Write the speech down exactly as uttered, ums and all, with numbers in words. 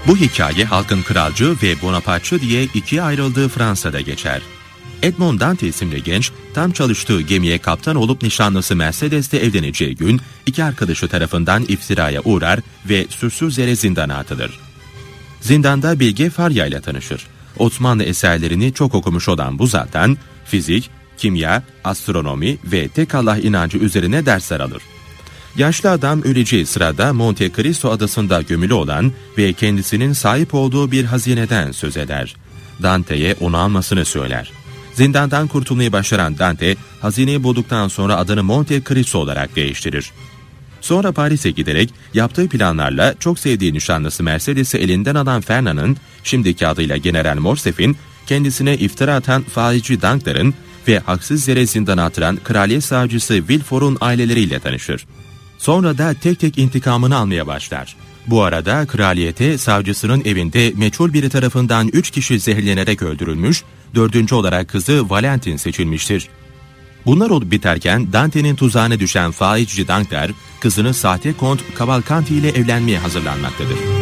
Bu hikaye halkın kralcı ve Bonapartçı diye ikiye ayrıldığı Fransa'da geçer. Edmond Dante isimli genç, tam çalıştığı gemiye kaptan olup nişanlısı Mercedes'le evleneceği gün, iki arkadaşı tarafından iftiraya uğrar ve suçsuz yere zindana atılır. Zindanda Bilge Farya ile tanışır. Osmanlı eserlerini çok okumuş olan bu zattan, fizik, kimya, astronomi ve tek Allah inancı üzerine dersler alır. Yaşlı adam öleceği sırada Monte Cristo adasında gömülü olan ve kendisinin sahip olduğu bir hazineden söz eder. Dante'ye onu almasını söyler. Zindandan kurtulmayı başaran Dante, hazineyi bulduktan sonra adını Monte Cristo olarak değiştirir. Sonra Paris'e giderek yaptığı planlarla çok sevdiği nişanlısı Mercedes'i elinden alan Fernand'ın, şimdiki adıyla General Morcerf'in, kendisine iftira atan faizci Danglars ve haksız yere zindana atılan kraliyet savcısı Villefort'un aileleriyle tanışır. Sonra da tek tek intikamını almaya başlar. Bu arada kraliyete savcısının evinde meçhul biri tarafından üç kişi zehirlenerek öldürülmüş, dördüncü olarak kızı Valentin seçilmiştir. Bunlar olup biterken Dante'nin tuzağına düşen faizci Danglars, kızını sahte Kont Cavalcanti ile evlenmeye hazırlanmaktadır.